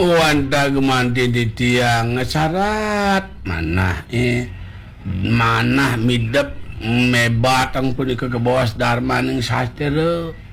Wanta di tiang ngesyarat mana midep mebatang punika ke bawas Dharma ning sastra